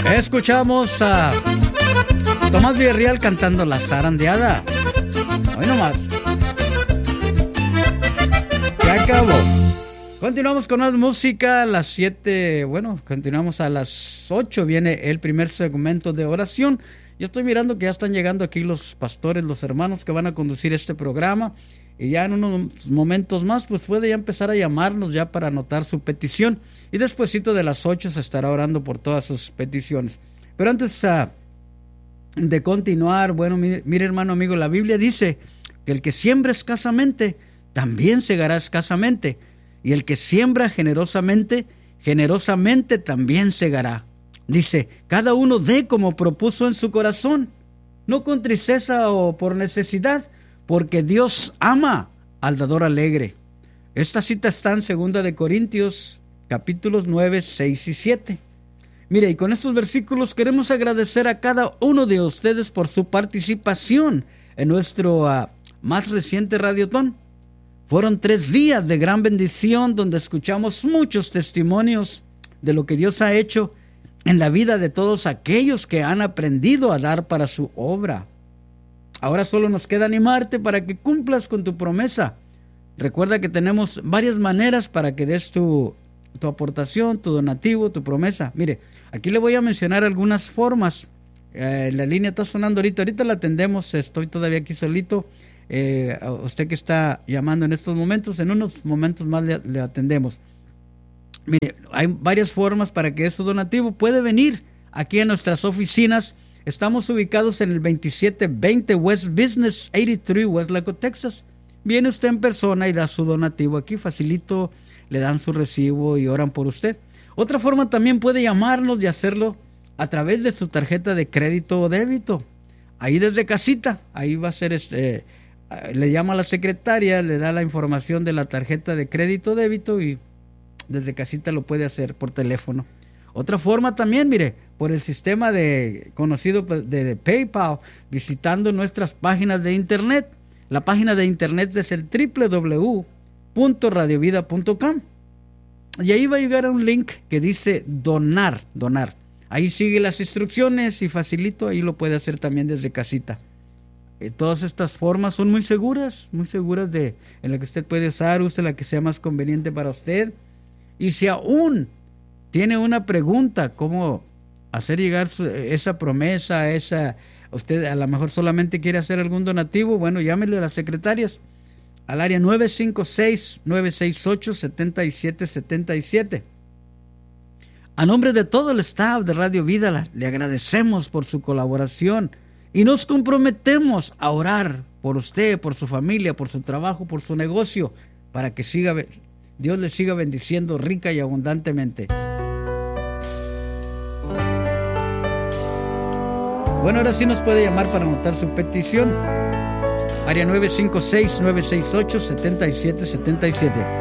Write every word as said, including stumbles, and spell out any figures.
Escuchamos a Tomás Villarreal cantando La Zarandeada. Hoy nomás. Se acabó. Continuamos con más música a las siete. Bueno, continuamos a las ocho. Viene el primer segmento de oración. Yo estoy mirando que ya están llegando aquí los pastores, los hermanos que van a conducir este programa. Y ya en unos momentos más, pues puede ya empezar a llamarnos ya para anotar su petición. Y despuesito de las ocho se estará orando por todas sus peticiones. Pero antes uh, de continuar, bueno, mire, mire hermano amigo, la Biblia dice que el que siembra escasamente, también segará escasamente. Y el que siembra generosamente, generosamente también segará. Dice, cada uno dé como propuso en su corazón, no con tristeza o por necesidad, porque Dios ama al dador alegre. Esta cita está en segunda de Corintios, capítulos nueve, seis y siete. Mire, y con estos versículos queremos agradecer a cada uno de ustedes por su participación en nuestro uh, más reciente Radiotón. Fueron tres días de gran bendición donde escuchamos muchos testimonios de lo que Dios ha hecho en la vida de todos aquellos que han aprendido a dar para su obra. Ahora solo nos queda animarte para que cumplas con tu promesa. Recuerda que tenemos varias maneras para que des tu, tu aportación, tu donativo, tu promesa. Mire, aquí le voy a mencionar algunas formas. Eh, la línea está sonando ahorita, ahorita la atendemos, estoy todavía aquí solito. Eh, a usted que está llamando en estos momentos, en unos momentos más le, le atendemos. Mire, hay varias formas para que su donativo puede venir aquí a nuestras oficinas. Estamos ubicados en el veintisiete veinte West Business ochenta y tres, Westlaco, Texas. Viene usted en persona y da su donativo aquí, facilito, le dan su recibo y oran por usted. Otra forma también puede llamarnos y hacerlo a través de su tarjeta de crédito o débito. Ahí desde casita, ahí va a ser este, le llama a la secretaria, le da la información de la tarjeta de crédito o débito y desde casita lo puede hacer por teléfono. Otra forma también, mire, por el sistema de conocido de, de PayPal, visitando nuestras páginas de internet. La página de internet es el doble u doble u doble u punto radio vida punto com. Y ahí va a llegar a un link que dice donar, donar. Ahí sigue las instrucciones y facilito, ahí lo puede hacer también desde casita. Eh, todas estas formas son muy seguras, muy seguras de en la que usted puede usar, use la que sea más conveniente para usted. Y si aún tiene una pregunta, cómo hacer llegar su, esa promesa, esa, usted a lo mejor solamente quiere hacer algún donativo, bueno, llámele a las secretarias al área nueve cinco seis, nueve seis ocho, siete siete siete siete. A nombre de todo el staff de Radio Vida, le agradecemos por su colaboración y nos comprometemos a orar por usted, por su familia, por su trabajo, por su negocio, para que siga, Dios le siga bendiciendo rica y abundantemente. Bueno, ahora sí nos puede llamar para anotar su petición. Área nueve cinco seis, nueve seis ocho, siete siete siete siete.